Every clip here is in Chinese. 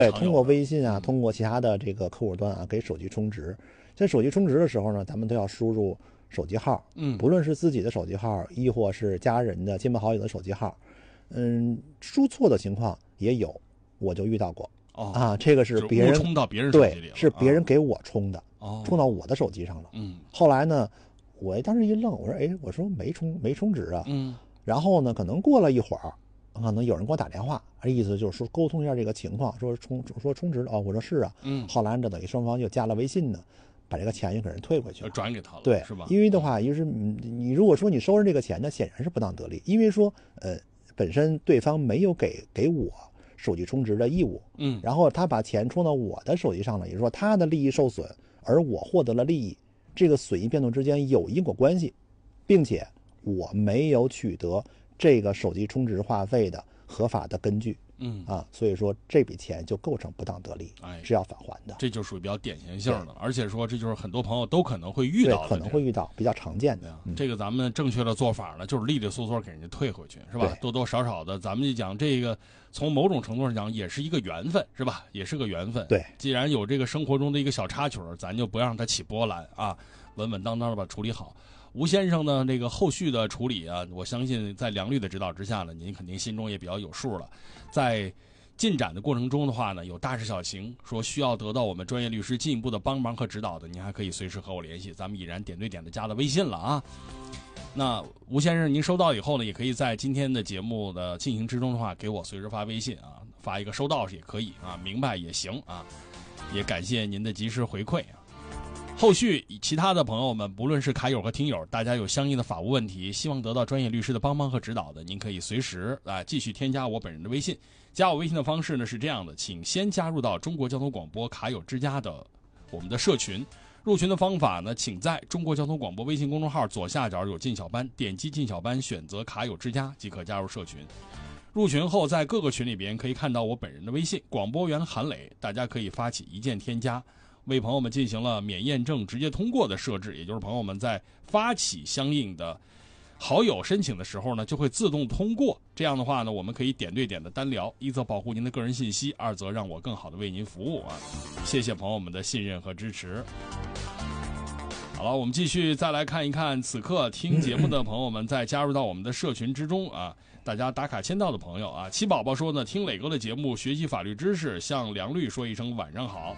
对，通过微信啊，通过其他的这个客户端啊，给手机充值。在手机充值的时候呢，咱们都要输入手机号，不论是自己的手机号，亦或是家人的亲朋好友的手机号，输错的情况也有，我就遇到过。这个是别人充到别人手机里了， 对，是别人给我充的，充到我的手机上了。后来呢，我当时一愣，我说没充值啊。然后呢，可能过了一会儿，可能有人给我打电话，意思就是说沟通一下这个情况，说充值了。我说是啊。后来呢，等于双方又加了微信呢，把这个钱又给人退回去了， 转给他了， 对， 是吧？ 因为的话，就是你如果说你收人这个钱呢，显然是不当得利，因为说本身对方没有给我手机充值的义务，然后他把钱充到我的手机上了，也就是说他的利益受损，而我获得了利益，这个损益变动之间有因果关系，并且我没有取得这个手机充值话费的合法的根据。所以说这笔钱就构成不当得利，是要返还的。 这就属于比较典型性的，而且说这就是很多朋友都可能会遇到的， 可能会遇到比较常见的。 这个咱们正确的做法呢，就是利利索索给人家退回去，是吧？多多少少的，咱们就讲这个，从某种程度上讲，也是一个缘分，是吧？也是个缘分。 对， 既然有这个生活中的一个小插曲，咱就不让它起波澜啊，稳稳当当的把处理好。吴先生呢，这个后续的处理啊，我相信在梁律的指导之下呢，您肯定心中也比较有数了。在进展的过程中的话呢，有大事小情，说需要得到我们专业律师进一步的帮忙和指导的，您还可以随时和我联系，咱们已然点对点的加了微信了啊。那吴先生，您收到以后呢，也可以在今天的节目的进行之中的话，给我随时发微信啊，发一个收到也可以啊，明白也行啊，也感谢您的及时回馈啊。后续其他的朋友们，不论是卡友和听友，大家有相应的法务问题，希望得到专业律师的帮忙和指导的，您可以随时继续添加我本人的微信。加我微信的方式呢是这样的，请先加入到中国交通广播卡友之家的我们的社群。入群的方法呢，请在中国交通广播微信公众号左下角有进小班，点击进小班，选择卡友之家即可加入社群。入群后，在各个群里边可以看到我本人的微信广播员韩磊，大家可以发起一键添加。为朋友们进行了免验证直接通过的设置，也就是朋友们在发起相应的好友申请的时候呢，就会自动通过。这样的话呢，我们可以点对点的单聊，一则保护您的个人信息，二则让我更好的为您服务啊！谢谢朋友们的信任和支持。好了，我们继续再来看一看此刻听节目的朋友们在加入到我们的社群之中啊，大家打卡签到的朋友啊，七宝宝说呢，听磊哥的节目学习法律知识，向梁律说一声晚上好。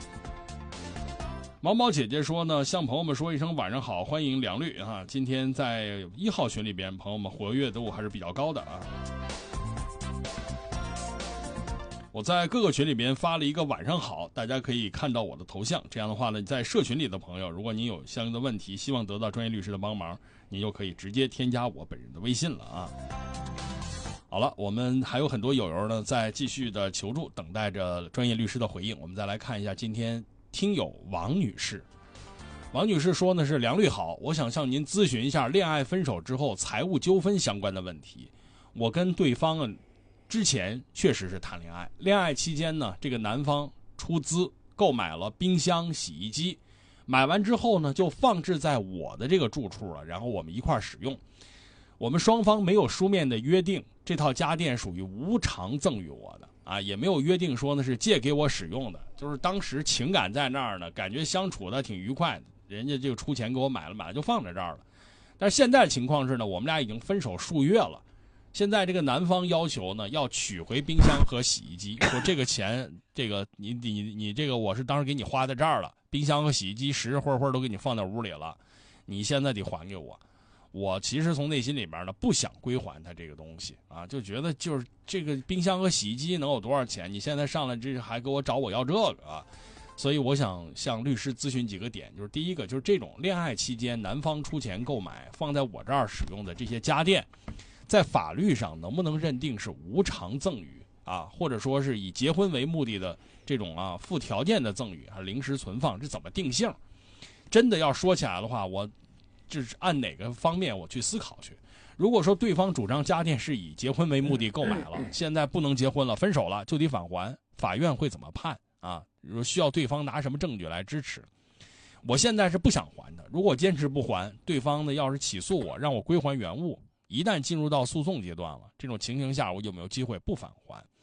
毛毛姐姐说呢，向朋友们说一声晚上好，欢迎梁律啊！今天在1号群里边，朋友们活跃度还是比较高的啊。我在各个群里边发了一个晚上好，大家可以看到我的头像。这样的话呢，在社群里的朋友，如果您有相应的问题，希望得到专业律师的帮忙，您就可以直接添加我本人的微信了啊。好了，我们还有很多友友呢在继续的求助，等待着专业律师的回应。我们再来看一下今天听友王女士。王女士说呢，是梁律好，我想向您咨询一下恋爱分手之后财务纠纷相关的问题。我跟对方之前确实是谈恋爱，恋爱期间呢，这个男方出资购买了冰箱、洗衣机，买完之后呢，就放置在我的这个住处了，然后我们一块使用。我们双方没有书面的约定，这套家电属于无偿赠予我的啊，也没有约定说呢是借给我使用的，就是当时情感在那儿呢，感觉相处的挺愉快的，人家就出钱给我买了就放在这儿了。但是现在情况是呢，我们俩已经分手数月了，现在这个男方要求呢要取回冰箱和洗衣机，说这个钱，这个你这个我是当时给你花在这儿了，冰箱和洗衣机实实惠惠都给你放在屋里了，你现在得还给我。我其实从内心里边呢不想归还他这个东西啊，就觉得就是这个冰箱和洗衣机能有多少钱？你现在上来这还给我找我要这个啊，所以我想向律师咨询几个点，就是第一个就是这种恋爱期间男方出钱购买放在我这儿使用的这些家电，在法律上能不能认定是无偿赠与啊，或者说是以结婚为目的的这种附条件的赠与还是临时存放，这怎么定性？真的要说起来的话，我就是按哪个方面我去思考去。如果说对方主张家电是以结婚为目的购买了，现在不能结婚了，分手了就得返还，法院会怎么判啊？需要对方拿什么证据来支持？我现在是不想还的，如果坚持不还，对方呢要是起诉我让我归还原物，一旦进入到诉讼阶段了，这种情形下我有没有机会不返还？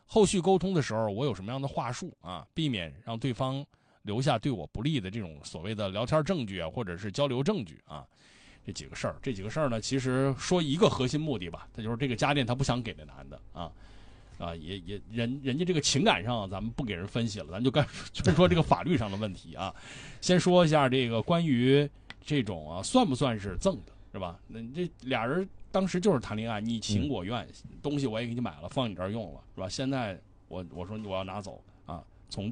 后续沟通的时候，我有什么样的话术啊，避免让对方留下对我不利的这种所谓的聊天证据啊，或者是交流证据啊。这几个事儿呢，其实说一个核心目的吧，他就是这个家电他不想给这男的也人家这个情感上咱们不给人分析了，咱就说这个法律上的问题啊。先说一下这个关于这种算不算是赠的，是吧？那这俩人当时就是谈恋爱，你情我愿，东西我也给你买了，放你这儿用了，是吧？现在我说我要拿走啊，从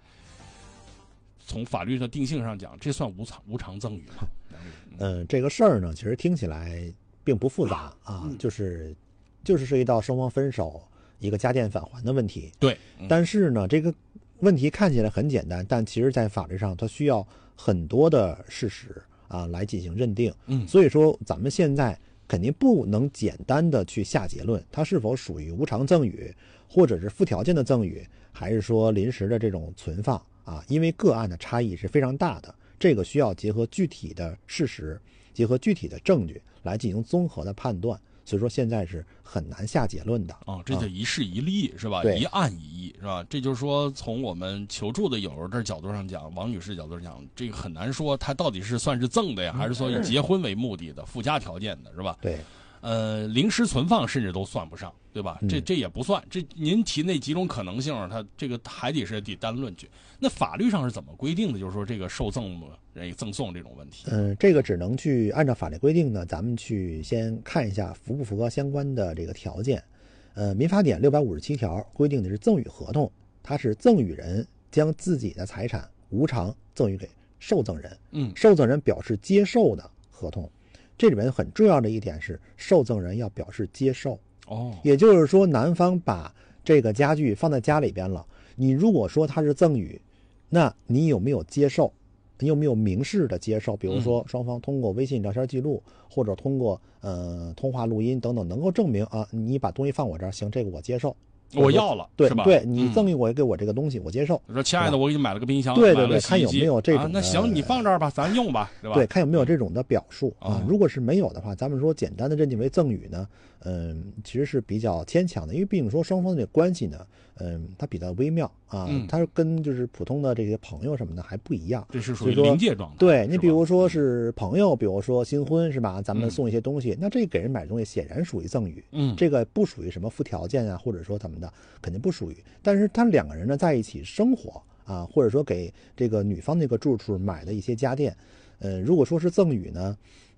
法律的定性上讲，这算无偿赠与吗？ 这个事儿呢，其实听起来并不复杂啊，就是涉及到双方分手一个家电返还的问题。 对， 但是呢，这个问题看起来很简单，但其实在法律上它需要很多的事实啊来进行认定。所以说咱们现在肯定不能简单的去下结论，它是否属于无偿赠与，或者是附条件的赠与，还是说临时的这种存放啊？因为个案的差异是非常大的。这个需要结合具体的事实，结合具体的证据来进行综合的判断，所以说现在是很难下结论的。 这叫一事一例是吧？一案一议是吧？这就是说，从我们求助的友人这角度上讲，王女士角度上讲，这个很难说他到底是算是赠的呀，还是说以结婚为目的的附加条件的，是吧？ 对。 临时存放甚至都算不上，对吧？这也不算。这您提那几种可能性，它这个还得单论去。那法律上是怎么规定的？就是说这个受赠赠送这种问题。 这个只能去按照法律规定呢，咱们去先看一下符不符合相关的这个条件。民法典657条规定的是赠与合同，它是赠与人将自己的财产无偿赠与给受赠人，受赠人表示接受的合同。这里面很重要的一点是，受赠人要表示接受。也就是说，男方把这个家具放在家里边了，你如果说它是赠与，那你有没有接受？你有没有明示的接受？比如说，双方通过微信聊天记录，或者通过通话录音等等，能够证明啊，你把东西放我这儿，行，这个我接受。 我要了， 对是吧？ 对，你赠予我给我这个东西，我接受。 我说亲爱的，我给你买了个冰箱， 对，看有没有这种。 那行，你放这儿吧，咱用吧，对吧？ 对，看有没有这种的表述啊。如果是没有的话，咱们说简单的认定为赠与呢，其实是比较牵强的，因为毕竟说双方的关系呢，它比较微妙啊，它跟就是普通的这些朋友什么的还不一样。 这是属于临界状态。 对，你比如说是朋友，比如说新婚是吧？咱们送一些东西，那这给人买东西显然属于赠与，这个不属于什么附条件啊，或者说怎么的，肯定不属于。但是他两个人呢在一起生活啊，或者说给这个女方那个住处买的一些家电，如果说是赠与呢，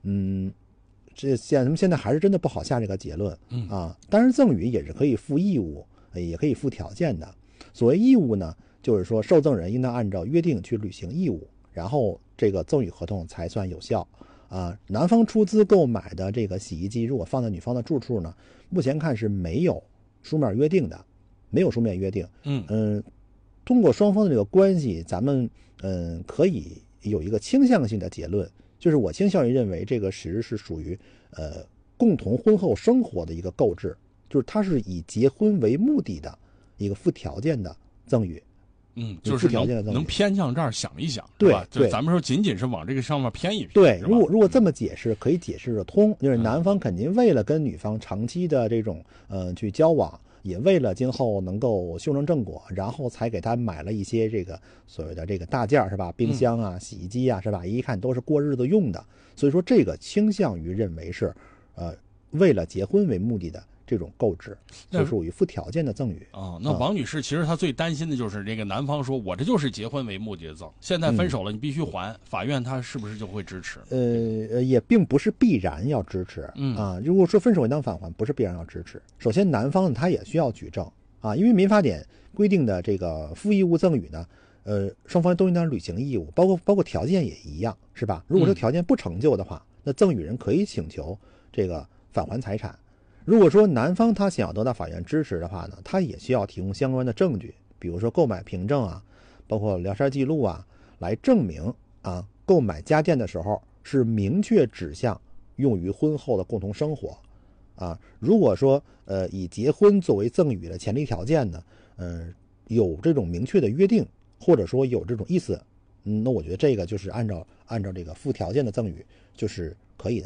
咱们现在还是真的不好下这个结论啊。当然赠与也是可以附义务，也可以附条件的。所谓义务呢，就是说受赠人应当按照约定去履行义务，然后这个赠与合同才算有效啊。男方出资购买的这个洗衣机，如果放在女方的住处呢，目前看是没有书面约定的，没有书面约定。通过双方的这个关系，咱们可以有一个倾向性的结论，就是我倾向于认为这个其实是属于共同婚后生活的一个购置，就是它是以结婚为目的的一个附条件的赠与。 就是能偏向这儿想一想， 对吧？就咱们说仅仅是往这个上面偏一偏。 对，如果这么解释，可以解释得通，就是男方肯定为了跟女方长期的这种去交往，也为了今后能够修成正果，然后才给他买了一些这个所谓的这个大件是吧？冰箱啊、洗衣机啊是吧？一看都是过日子用的，所以说这个倾向于认为是为了结婚为目的的这种购置，就属于附条件的赠与。 那王女士其实她最担心的就是这个男方说，我这就是结婚为目的的赠，现在分手了，你必须还，法院他是不是就会支持？ 也并不是必然要支持如果说分手应当返还，不是必然要支持。首先，男方他也需要举证啊，因为民法典规定的这个附义务赠与呢，双方都应当履行义务，包括条件也一样，是吧？如果说条件不成就的话，那赠与人可以请求这个返还财产。如果说男方他想要得到法院支持的话呢，他也需要提供相关的证据，比如说购买凭证啊，包括聊天记录啊，来证明购买家电的时候是明确指向用于婚后的共同生活如果说以结婚作为赠与的前提条件呢，有这种明确的约定，或者说有这种意思，那我觉得这个就是按照这个附条件的赠与就是可以的。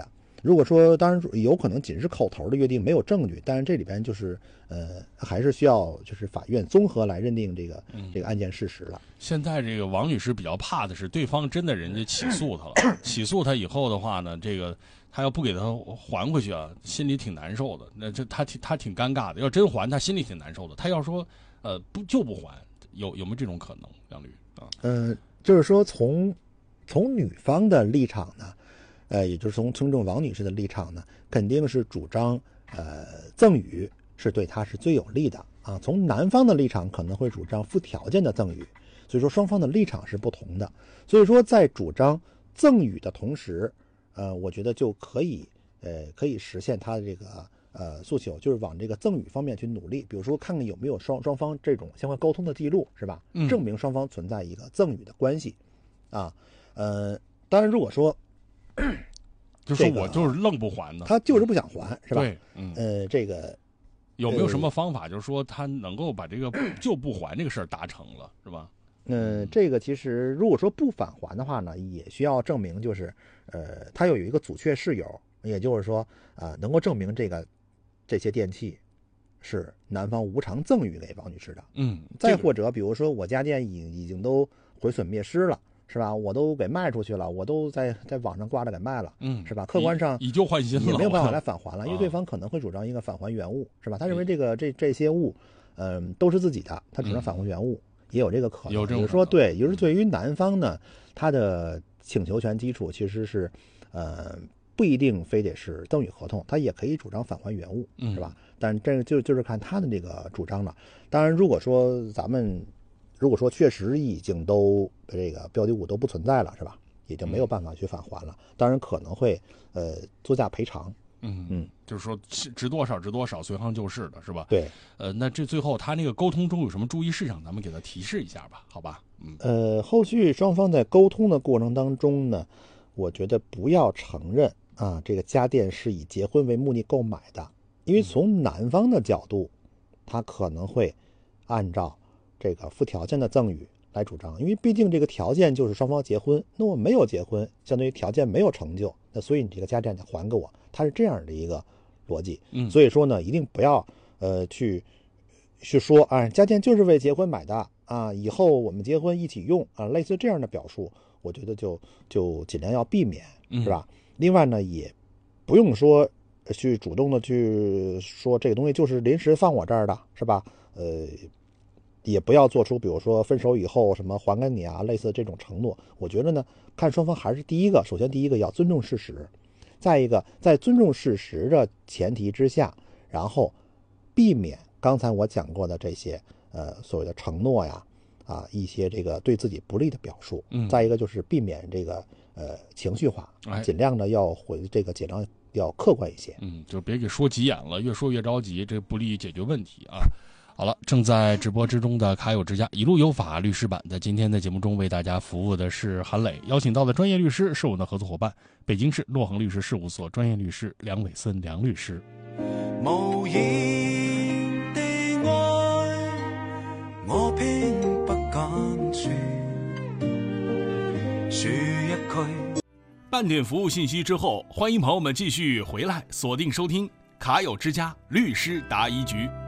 如果说当然有可能仅是口头的约定，没有证据，但是这里边就是还是需要就是法院综合来认定这个案件事实了。 现在这个王女士比较怕的是对方真的人家起诉她了，起诉她以后的话呢，这个他要不给他还回去啊，心里挺难受的。那这他挺尴尬的。要真还，他心里挺难受的。他要说不还，有没有这种可能？梁律啊？ 就是说从女方的立场呢，也就是从听众王女士的立场呢，肯定是主张赠与是对她是最有利的啊。从男方的立场可能会主张附条件的赠与，所以说双方的立场是不同的。所以说在主张赠与的同时，我觉得就可以实现他的这个诉求，就是往这个赠与方面去努力。比如说看看有没有双方这种相关沟通的记录，是吧？证明双方存在一个赠与的关系啊。当然如果说就说我就是愣不还呢， 他就是不想还，是吧？ 对， 这个有没有什么方法，就是说他能够把这个就不还这个事儿达成了，是吧？ 这个其实如果说不返还的话呢，也需要证明就是他有一个阻却事由，也就是说能够证明这些电器是男方无偿赠与给王女士的。再或者比如说我家电已经都毁损灭失了，是吧？我都给卖出去了，我都在网上挂着给卖了，是吧？客观上以旧换新了， 也没有办法来返还了，因为对方可能会主张一个返还原物，是吧？他认为这些物都是自己的，他只能返还原物。也有这个可能， 有这种就是说，对，就是对于男方呢，他的请求权基础其实是，不一定非得是赠与合同，他也可以主张返还原物，是吧？但这就是看他的这个主张了。当然，如果说确实已经都这个标的物都不存在了，是吧？也就没有办法去返还了。当然可能会作价赔偿。 就是说值多少，随行就市的是吧？ 对， 那这最后他那个沟通中有什么注意事项，咱们给他提示一下吧，好吧？ 后续双方在沟通的过程当中呢，我觉得不要承认这个家电是以结婚为目的购买的，因为从男方的角度，他可能会按照这个附条件的赠与来主张，因为毕竟这个条件就是双方结婚，那我没有结婚，相当于条件没有成就，那所以你这个家电得还给我，他是这样的一个逻辑。所以说呢，一定不要去说家电就是为结婚买的以后我们结婚一起用类似这样的表述，我觉得就尽量要避免，是吧？另外呢，也不用说去主动的去说这个东西就是临时放我这儿的，是吧？也不要做出比如说分手以后什么还给你类似这种承诺。我觉得呢，看双方还是首先第一个要尊重事实，再一个在尊重事实的前提之下，然后避免刚才我讲过的这些所谓的承诺呀一些这个对自己不利的表述。再一个就是避免这个情绪化，尽量的尽量要客观一些。 就别给说急眼了，越说越着急，这不利于解决问题啊。好了，正在直播之中的卡友之家一路有法律师版，在今天的节目中为大家服务的是韩磊，邀请到的专业律师是我们的合作伙伴，北京市洛恒律师事务所专业律师梁伟森梁律师。 無言地愛，我偏不敢說一句。 半點服務信息之後，歡迎朋友們繼續回來鎖定收聽卡友之家律師答疑局。